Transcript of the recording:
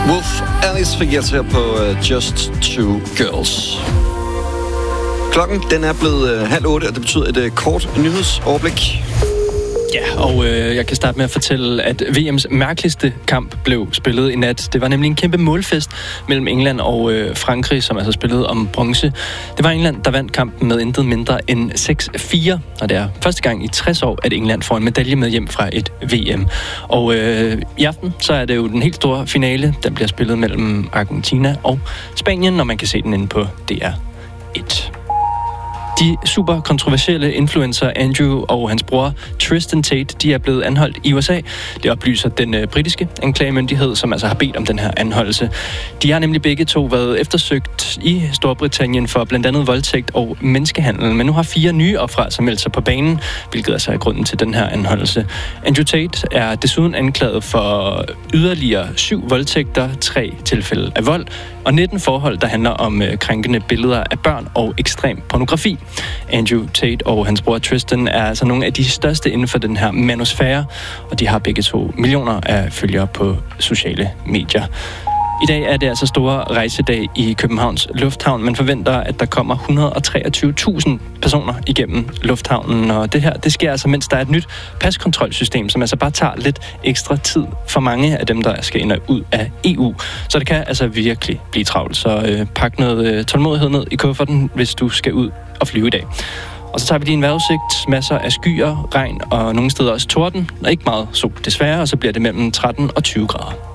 Wolf Alice fik altså her på Just Two Girls. Klokken den er blevet 7:30, og det betyder et kort nyhedsoverblik. Ja, og jeg kan starte med at fortælle, at VM's mærkeligste kamp blev spillet i nat. Det var nemlig en kæmpe målfest mellem England og Frankrig, som altså spillede om bronze. Det var England, der vandt kampen med intet mindre end 6-4, og det er første gang i 60 år, at England får en medalje med hjem fra et VM. Og i aften, så er det jo den helt store finale, der bliver spillet mellem Argentina og Spanien, og man kan se den inde på DR1. De super kontroversielle influencer Andrew og hans bror Tristan Tate, de er blevet anholdt i USA. Det oplyser den britiske anklagemyndighed, som altså har bedt om den her anholdelse. De har nemlig begge to været eftersøgt i Storbritannien for blandt andet voldtægt og menneskehandel. Men nu har 4 nye ofre altså meldt sig på banen, hvilket altså er grunden til den her anholdelse. Andrew Tate er desuden anklaget for yderligere 7 voldtægter, 3 tilfælde af vold og 19 forhold, der handler om krænkende billeder af børn og ekstrem pornografi. Andrew Tate og hans bror Tristan er altså nogle af de største inden for den her manosfære, og de har begge to millioner af følgere på sociale medier. I dag er det altså store rejsedag i Københavns Lufthavn. Man forventer, at der kommer 123.000 personer igennem lufthavnen, og det her, det sker altså, mens der er et nyt paskontrolsystem, som altså bare tager lidt ekstra tid for mange af dem, der skal ind og ud af EU. Så det kan altså virkelig blive travlt, så pak noget tålmodighed ned i kufferten, hvis du skal ud og flyve i dag. Og så tager vi lige en vejrudsigt, masser af skyer, regn og nogle steder også torden, og ikke meget sol desværre, og så bliver det mellem 13 og 20 grader.